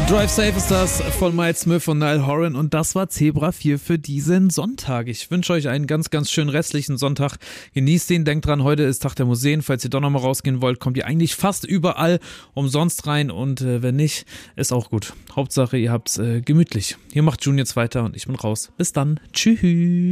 Drive Safe ist das von Miles Smith und Niall Horan und das war Zebra 4 für diesen Sonntag. Ich wünsche euch einen ganz, ganz schönen restlichen Sonntag. Genießt ihn, denkt dran, heute ist Tag der Museen. Falls ihr doch nochmal rausgehen wollt, kommt ihr eigentlich fast überall umsonst rein und wenn nicht, ist auch gut. Hauptsache, ihr habt's gemütlich. Hier macht June jetzt weiter und ich bin raus. Bis dann. Tschüss.